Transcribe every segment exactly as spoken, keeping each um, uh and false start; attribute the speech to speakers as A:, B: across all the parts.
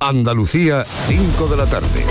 A: Andalucía, cinco de la tarde.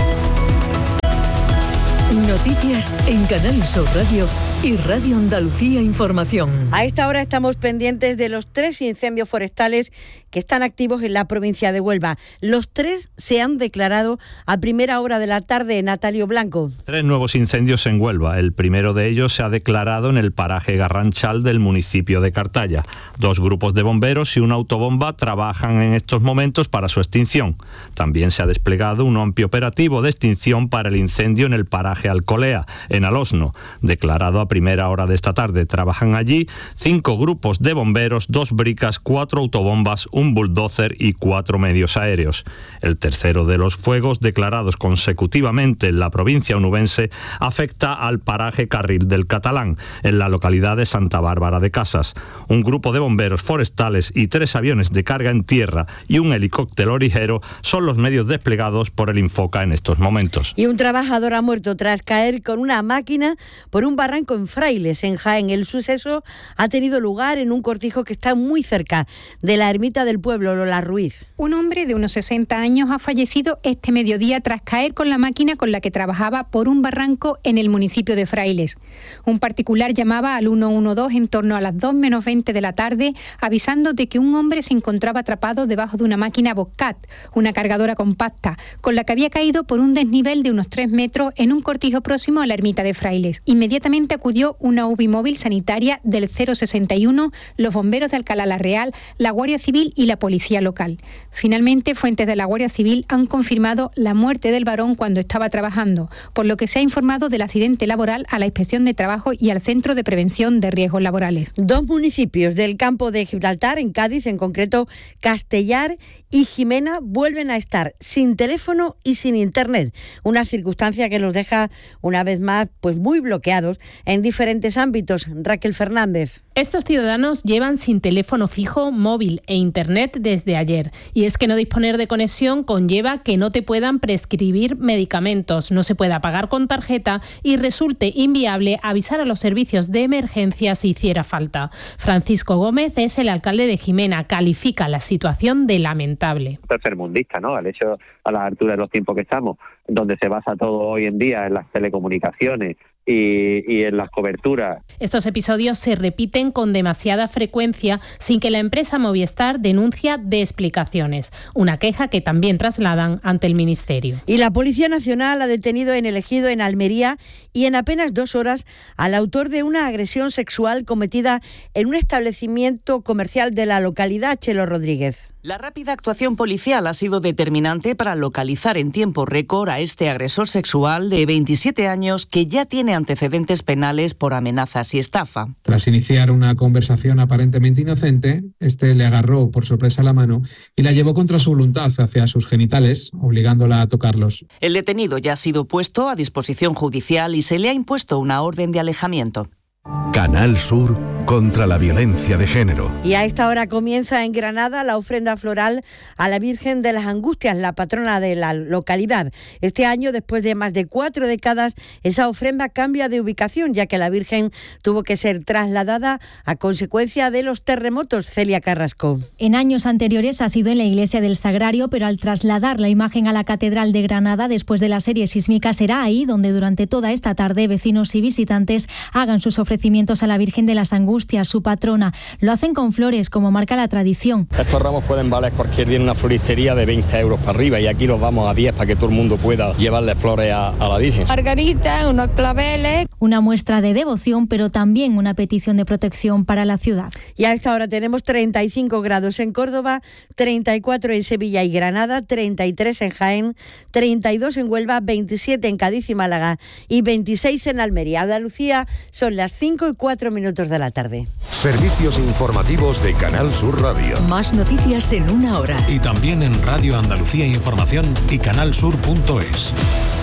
B: Noticias en Canal Sur Radio y Radio Andalucía Información.
C: A esta hora estamos pendientes de los tres incendios forestales que están activos en la provincia de Huelva. Los tres se han declarado a primera hora de la tarde. Natalio Blanco.
D: Tres nuevos incendios en Huelva. El primero de ellos se ha declarado en el paraje Garranchal del municipio de Cartaya. Dos grupos de bomberos y una autobomba trabajan en estos momentos para su extinción. También se ha desplegado un amplio operativo de extinción para el incendio en el paraje Alcolea, en Alosno, declarado a primera hora de esta tarde. Trabajan allí cinco grupos de bomberos, dos bricas, cuatro autobombas, un bulldozer y cuatro medios aéreos. El tercero de los fuegos declarados consecutivamente en la provincia onubense afecta al paraje Carril del Catalán, en la localidad de Santa Bárbara de Casas. Un grupo de bomberos forestales y tres aviones de carga en tierra y un helicóptero ligero son los medios desplegados por el Infoca en estos momentos.
C: Y un trabajador ha muerto tras caer con una máquina por un barranco en Frailes, en Jaén. El suceso ha tenido lugar en un cortijo que está muy cerca de la ermita del pueblo, Lola Ruiz.
E: Un hombre de unos sesenta años ha fallecido este mediodía tras caer con la máquina con la que trabajaba por un barranco en el municipio de Frailes. Un particular llamaba al ciento doce en torno a las dos menos veinte de la tarde, avisando de que un hombre se encontraba atrapado debajo de una máquina Bobcat, una cargadora compacta, con la que había caído por un desnivel de unos tres metros en un cortijo próximo a la ermita de Frailes. Inmediatamente acudió una U B I móvil sanitaria del cero sesenta y uno, los bomberos de Alcalá la Real, la Guardia Civil y la policía local. Finalmente, fuentes de la Guardia Civil han confirmado la muerte del varón cuando estaba trabajando, por lo que se ha informado del accidente laboral a la Inspección de Trabajo y al Centro de Prevención de Riesgos Laborales.
C: Dos municipios del campo de Gibraltar, en Cádiz, en concreto Castellar y Jimena, vuelven a estar sin teléfono y sin internet, una circunstancia que los deja una vez más pues muy bloqueados en diferentes ámbitos. Raquel Fernández.
F: Estos ciudadanos llevan sin teléfono fijo, móvil e internet desde ayer. Y es que no disponer de conexión conlleva que no te puedan prescribir medicamentos, no se pueda pagar con tarjeta y resulte inviable avisar a los servicios de emergencia si hiciera falta. Francisco Gómez es el alcalde de Jimena, califica la situación de lamentable.
G: Tercermundista, ¿no? Al hecho, a la altura de los tiempos que estamos, donde se basa todo hoy en día en las telecomunicaciones y, y en las coberturas.
F: Estos episodios se repiten con demasiada frecuencia sin que la empresa Movistar denuncie de explicaciones, una queja que también trasladan ante el Ministerio.
C: Y la Policía Nacional ha detenido en el Ejido, en Almería, y en apenas dos horas al autor de una agresión sexual cometida en un establecimiento comercial de la localidad, Chelo Rodríguez.
H: La rápida actuación policial ha sido determinante para localizar en tiempo récord a este agresor sexual de veintisiete años que ya tiene antecedentes penales por amenazas y estafa.
I: Tras iniciar una conversación aparentemente inocente, este le agarró por sorpresa la mano y la llevó contra su voluntad hacia sus genitales, obligándola a tocarlos.
H: El detenido ya ha sido puesto a disposición judicial y se le ha impuesto una orden de alejamiento.
A: Canal Sur contra la violencia de género.
C: Y a esta hora comienza en Granada la ofrenda floral a la Virgen de las Angustias, la patrona de la localidad. Este año, después de más de cuatro décadas, esa ofrenda cambia de ubicación, ya que la Virgen tuvo que ser trasladada a consecuencia de los terremotos. Celia Carrasco.
J: En años anteriores ha sido en la iglesia del Sagrario, pero al trasladar la imagen a la Catedral de Granada después de la serie sísmica, será ahí donde durante toda esta tarde vecinos y visitantes hagan sus ofrecimientos a la Virgen de las Angustias, su patrona. Lo hacen con flores, como marca la tradición.
K: Estos ramos pueden valer cualquier día en una floristería de veinte euros para arriba y aquí los vamos a diez para que todo el mundo pueda llevarle flores a, a la Virgen.
J: Margaritas, unos claveles. Una muestra de devoción, pero también una petición de protección para la ciudad.
C: Y a esta hora tenemos treinta y cinco grados en Córdoba, treinta y cuatro en Sevilla y Granada, treinta y tres en Jaén, treinta y dos en Huelva, veintisiete en Cádiz y Málaga y veintiséis en Almería. Andalucía, son las cinco y cuatro minutos de la tarde.
A: Servicios informativos de Canal Sur Radio.
B: Más noticias en una hora.
L: Y también en Radio Andalucía Información y canalsur punto es.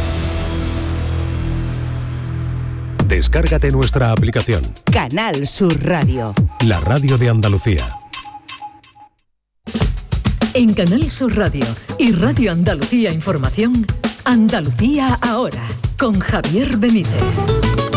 A: Descárgate nuestra aplicación.
C: Canal Sur Radio.
L: La radio de Andalucía.
B: En Canal Sur Radio y Radio Andalucía Información, Andalucía ahora, con Javier Benítez.